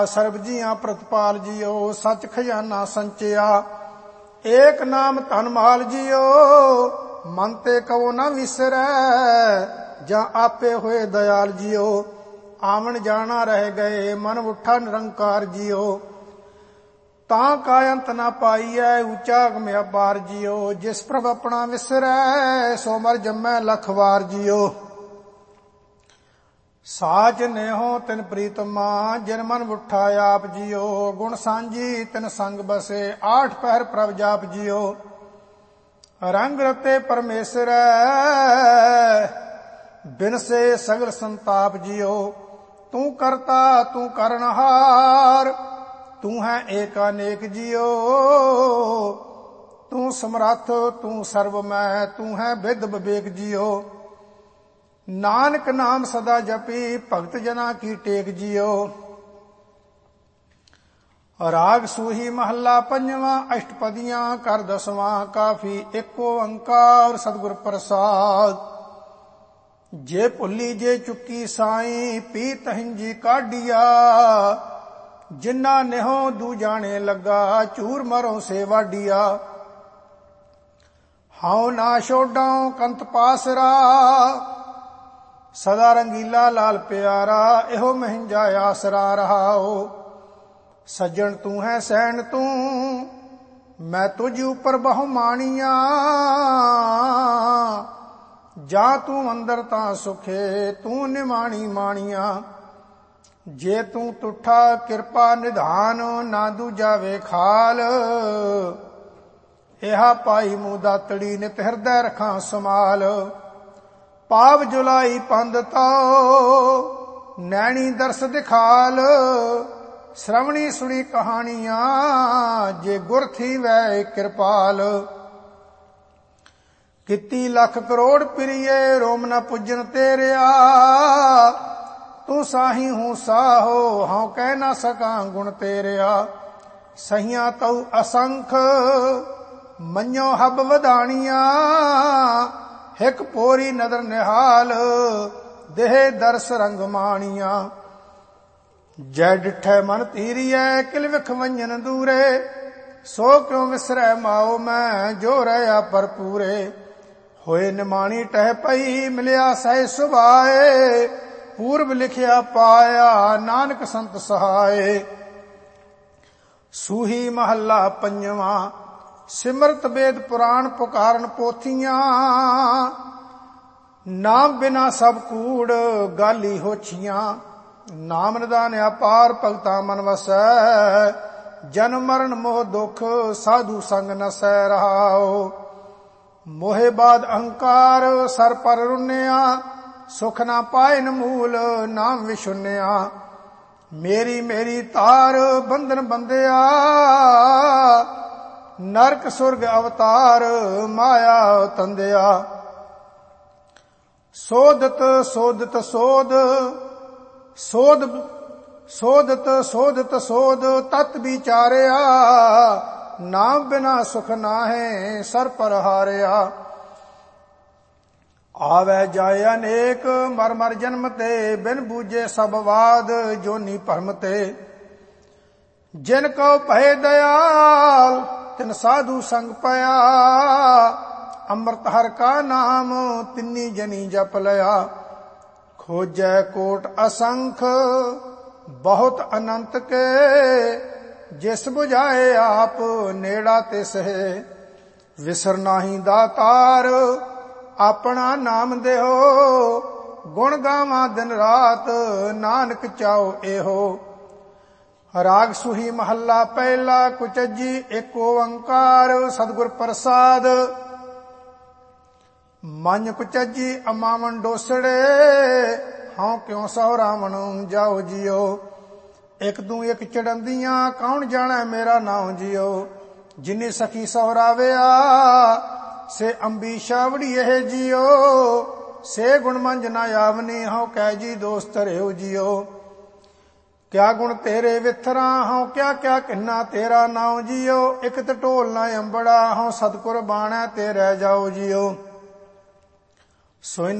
ਸਰਬ ਜੀਆਂ ਪ੍ਰਤਪਾਲ ਜੀਓ, ਸੱਚ ਖਜ਼ਾਨਾ ਸੰਚਿਆ। ਏਕ ਨਾਮ ਧਨ ਮਾਲ ਜੀਓ, ਮਨ ਤੇ ਕਉ ਨਾ ਵਿਸਰੈ, ਜਾਂ ਆਪੇ ਹੋਏ ਦਇਆਲ ਜੀਓ। ਆਵਣ ਜਾਣਾ ਰਹਿ ਗਏ, ਮਨ ਉੱਠਾ ਨਿਰੰਕਾਰ ਜੀਓ। ਤਾਂ ਕਾ ਅੰਤ ਨਾ ਪਾਈਐ, ਉੱਚਾ ਅਗਮ ਅਪਾਰ ਜੀਓ। ਜਿਸ ਪ੍ਰਭ ਆਪਣਾ ਵਿਸਰੈ, ਸੋ ਮਰ ਜੰਮੈ ਲੱਖ ਵਾਰ ਜੀਓ। ਸਾਚ ਨੇਹੋ ਤਿਨ ਪ੍ਰੀਤਮਾ, ਜਿਨ ਮਨ ਉੱਠਾ ਆਪ ਜੀਓ। ਗੁਣ ਸਾਂਝੀ ਤਿਨ ਸੰਗ ਬਸੇ, ਆਠ ਪਹਿਰ ਪ੍ਰਭ ਜਾਪ ਜੀਓ। ਰੰਗ ਰਤੇ ਪਰਮੇਸ਼ਰੈ, ਬਿਨਸੇ ਸਗਲ ਸੰਤਾਪ ਜੀਓ। ਤੂੰ ਕਰਤਾ ਤੂੰ ਕਰਨਹਾਰ, ਤੂੰ ਹੈ ਏਕ ਅਨੇਕ ਜੀਓ। ਤੂੰ ਸਮਰੱਥ ਤੂੰ ਸਰਵਮੈ, ਤੂੰ ਹੈ ਵਿਦ ਵਿਵੇਕ ਜੀਓ। ਨਾਨਕ ਨਾਮ ਸਦਾ ਜਪੀ, ਭਗਤ ਜਨਾ ਕੀ ਟੇਕ ਜੀਓ। ਰਾਗ ਸੂਹੀ ਮਹੱਲਾ ਪੰਜਵਾਂ, ਅਸ਼ਟਪਦੀਆਂ ਕਰ ਦਸਵਾਂ। ਕਾਫੀ ਏਕ ਓੰਕਾਰ ਸਤਿਗੁਰ ਪ੍ਰਸਾਦ। ਜੇ ਭੁੱਲੀ ਜੇ ਚੁੱਕੀ ਸਾਈ, ਪੀ ਤਹਿੰਜੀ ਕਾਢੀਆ। ਜਿਨਾ ਨਿਹੋ ਦੂ ਜਾਣੇ ਲੱਗਾ, ਝੂਰ ਮਰੋ ਸੇ ਵਾਡੀਆ। ਹਉ ਨਾ ਛੋਡਾਂ ਕੰਤ ਪਾਸਰਾ, ਸਦਾ ਰੰਗੀਲਾ ਲਾਲ ਪਿਆਰਾ। ਇਹੋ ਮਹਿੰਜਾ ਆਸਰਾ ਰਹਾਓ। ਸੱਜਣ ਤੂੰ ਹੈ ਸੈਣ ਤੂੰ, ਮੈਂ ਤੁਝ ਉਪਰ ਬਹੁ ਮਾਣੀਆਂ। ਜਾ ਤੂੰ ਅੰਦਰ ਤਾਂ ਸੁਖੇ, ਤੂੰ ਨਿਮਾਣੀ ਮਾਣੀਆਂ। ਜੇ ਤੂੰ ਤੁਠਾ ਕਿਰਪਾ ਨਿਧਾਨ, ਨਾ ਦੂਜਾ ਵੇ ਖਾਲ। ਇਹਾ ਪਾਈ ਮੂੰਹ ਦਾਤੜੀ, ਨਿਤ ਹਿਰਦੈ ਰਖਾਂ ਸਮਾਲ। ਪਾਵ ਜੁਲਾਈ ਪੰਧ ਤਾਓ, ਨੈਣੀ ਦਰਸ ਦਿਖਾਲ। ਸ਼੍ਰਵਣੀ ਸੁਣੀ ਕਹਾਣੀਆਂ, ਜੇ ਗੁਰ ਥੀ ਵੈ ਕਿਰਪਾਲ। ਕੀਤੀ ਲੱਖ ਕਰੋੜ ਪ੍ਰੀਏ, ਰੋਮ ਨਾ ਪੁੱਜਨ ਤੇਰਿਆ। ਤੂੰ ਸਾਹੀ ਹੂੰ ਸਾਹੋ, ਹਉ ਕਹਿ ਨਾ ਸਕਾਂ ਗੁਣ ਤੇਰਿਆ। ਸਹੀਆਂ ਤਉ ਅਸੰਖ, ਮੰਨਿਓ ਹੱਬ ਵਧਾਣੀਆਂ। ਹਿਕ ਪੋਰੀ ਨਦਰ ਨਿਹਾਲ, ਦੇਹ ਦਰਸ ਰੰਗ ਮਾਣੀਆਂ। ਜੈ ਡਿਠੈ ਮਨ ਧੀਰੀਐ, ਕਿਲ ਵਿਖ ਵੰਜਨ ਦੂਰੇ। ਸੋ ਕਿਉ ਵਿਸਰੈ ਮਾਓ ਮੈਂ, ਜੋ ਰਹਿਆ ਭਰਪੂਰੇ। ਹੋਏ ਨਿਮਾਣੀ ਟਹਿ ਪਈ, ਮਿਲਿਆ ਸਹਿ ਸੁਭਾਏ। ਪੂਰਬ ਲਿਖਿਆ ਪਾਇਆ, ਨਾਨਕ ਸੰਤ ਸਹਾਏ। ਸੂਹੀ ਮਹੱਲਾ ਪੰਜਵਾਂ, ਸਿਮਰਤ ਵੇਦ ਪੁਰਾਣ ਪੁਕਾਰਨ ਪੋਥੀਆਂ। ਨਾਮ ਬਿਨਾ ਸਭ ਕੂੜ, ਗਾਲੀ ਹੋਛੀਆਂ। ਨਾਮ ਨਿਦਾਨ ਅਪਾਰ, ਭਗਤਾਂ ਮਨ ਵਸੈ। ਜਨਮ ਮਰਨ ਮੋਹ ਦੁਖ, ਸਾਧੂ ਸੰਗ ਨਸੈ ਰਹਾਓ। ਮੋਹਿ ਬਾਦ ਅਹੰਕਾਰ, ਸਰ ਪਰ ਰੁੰਨਿਆ। ਸੁਖ ਨਾ ਪਾਇਨ ਮੂਲ, ਨਾਮ ਵਿਸ਼ੁੰਨਿਆ। ਮੇਰੀ ਮੇਰੀ ਤਾਰ, ਬੰਧਨ ਬੰਧਿਆ। ਨਰਕ ਸੁਰਗ ਅਵਤਾਰ, ਮਾਇਆ ਤੰਦਿਆ। ਸੋਧਤ ਸੋਧਤ ਸੋਧ, ਸੋਧਤ ਸੋਧਤ ਸੋਧ। ਤਤ ਵਿਚਾਰਿਆ, ਨਾਮ ਬਿਨਾ ਸੁਖ ਨਾਹੇ, ਸਰ ਪਰ ਹਾਰਿਆ। ਆਵੈ ਜਾਏ ਅਨੇਕ, ਮਰ ਮਰ ਜਨਮ ਤੇ। ਬਿਨ ਬੂਝੇ ਸਭ ਵਾਦ, ਜੋਨੀ ਭਰਮ ਤੇ। ਜਿਨ ਕਉ ਭਏ ਦਇਆਲ, ਤਿਨ ਸਾਧੂ ਸੰਗ ਪਿਆ। ਅੰਮ੍ਰਿਤ ਹਰਿ ਕਾ ਨਾਮ, ਤਿੰਨੀ ਜਨੀ ਜਪ ਲਿਆ। ਖੋਜੈ ਕੋਟ ਅਸੰਖ, ਬਹੁਤ ਅਨੰਤ ਕੇ। ਜਿਸ ਬੁਝਾਏ ਆਪ, ਨੇੜਾ ਤਿਸ ਹੈ। ਵਿਸਰ ਨਾਹੀ ਦਾਤਾਰ, ਆਪਣਾ ਨਾਮ ਦੇਹੋ। ਗੁਣ ਗਾਵਾਂ ਦਿਨ ਰਾਤ, ਨਾਨਕ ਚਾਉ ਇਹੋ। ਰਾਗ ਸੂਹੀ ਮਹੱਲਾ ਪਹਿਲਾ, ਕੁਚਜੀ ਏਕ ਓੰਕਾਰ ਸਤਿਗੁਰ ਪ੍ਰਸਾਦ। ਮਨ ਕੁਚਜੀ ਅਮਾਵਨ ਡੋਸੜੇ, ਹਉ ਕਿਉ ਸਹੁ ਰਾਵਣ ਜਾਓ ਜੀਓ। ਇਕ ਦੂ ਇਕ ਚੜੰਦੀਆਂ, ਕੌਣ ਜਾਣੈ ਮੇਰਾ ਨਾਉ ਜੀਓ। ਜਿਨੀ ਸਖੀ ਸਹੁਰਾਵਿਆ, ਸੇ ਅੰਬੀ ਛਾਵੜੀ ਇਹ ਜੀਓ। ਸੇ ਗੁਣ ਮੰਜ ਨਾ ਆਵਨੀ, ਹਉ ਕਹਿ ਜੀ ਦੋਸਤ ਰਿਓ ਜੀਓ। ਕਿਆ ਗੁਣ ਤੇਰੇ ਵਿਥਰਾ, ਹਉ ਕਿਆ ਕਿਆ ਕਿੰਨਾ ਤੇਰਾ ਨਾਉ ਜੀਓ। ਇਕ ਢੋਲ ਨਾ ਅੰਬੜਾ, ਹਉ ਸਤਿਗੁਰ ਬਾਣੈ ਤੇ ਰਹਿ ਜਾਓ ਜੀਓ। ਸੋਇ